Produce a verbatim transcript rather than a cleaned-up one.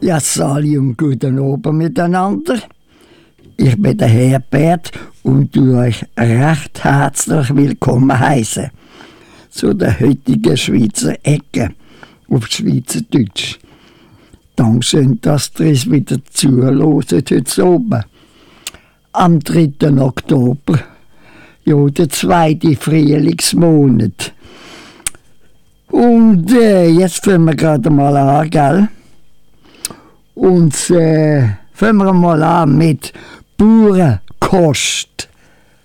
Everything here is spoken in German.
Ja, Sali und guten Abend miteinander. Ich bin der Herbert und tu euch recht herzlich willkommen heißen zu der heutigen Schweizer Ecke auf Schweizerdeutsch. Dankeschön, dass ihr es wieder zuhört heute oben. Am dritten Oktober, ja, der zweite Frühlingsmonat. Und äh, jetzt fangen wir gerade mal an, gell? Und äh, fangen wir mal an mit Bauernkost.